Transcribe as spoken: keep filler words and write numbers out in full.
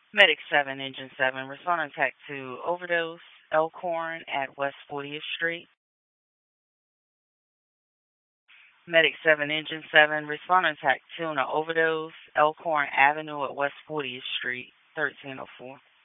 Medic seven, Engine seven, responding tech to overdose, Elkhorn at West fortieth Street. Medic seven, Engine seven, responding tech to an overdose, Elkhorn Avenue at West fortieth Street, thirteen oh four.